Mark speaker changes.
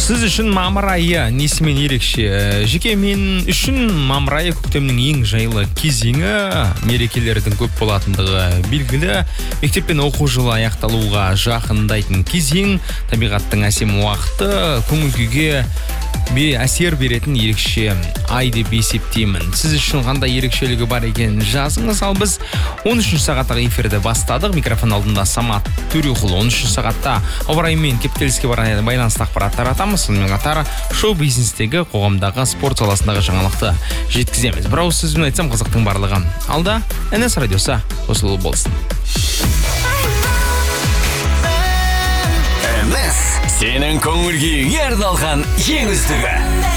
Speaker 1: Сіз үшін мамыр айы несімен ерекше? Жеке мен үшін мамыр айы көктемнің ең жайлы кезеңі, мерекелердің көп болатындығы белгілі. Мектеп пен оқу жылы аяқталуға жақындайтын кезең, табиғаттың әсем уақыты, көңіл күйге әсер беретін ерекше ай деп есептеймін. Сіз үшін қандай ерекшелігі бар екен жазыңыз. Ал біз 13 сағаттағы эфирді бастадық. Микрофон алдында Самат Төреқұл. 13 сағатта ауа райымен кептеліске байланысты ақпараттар атамыз. Сонымен қатар шоу-бизнестегі, қоғамдағы, спорт саласындағы жаңалықты жеткіземіз. Бір ауыз сөзбен айтсам, қызықтың барлығы алда. NS радиосы қосылу болсын.
Speaker 2: NS сенің көңіл күйіңе арналған ең үздігі.